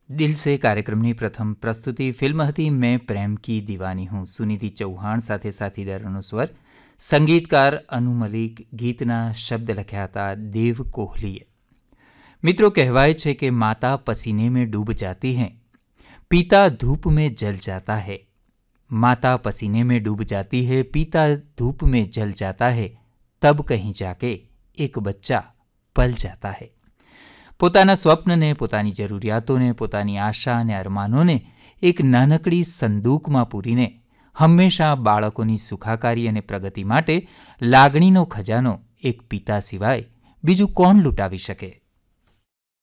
दिल से कार्यक्रमની પ્રથમ પ્રસ્તુતિ ફિલ્મ હતી મેં પ્રેમ કી દીવાની હું. સુનિધિ ચૌહાણ સાથે સાથીદારોનો સ્વર, સંગીતકાર અનુ મલિક, ગીતના શબ્દ લખ્યા હતા દેવ કોહલીએ. મિત્રો, કહેવાય છે કે માતા પસીને में डूब जाती हैं, पिता धूप में जल जाता है. माता पसीने में डूब जाती है, पिता धूप में जल जाता है, तब कहीं जाके एक बच्चा पल जाता है. પોતાના સ્વપ્નને, પોતાની જરૂરિયાતોને, પોતાની આશા અને અરમાનોને એક નાનકડી સંદૂકમાં પૂરીને હંમેશા બાળકોની સુખાકારી અને પ્રગતિ માટે લાગણીનો ખજાનો એક પિતા સિવાય બીજું કોણ લૂંટાવી શકે.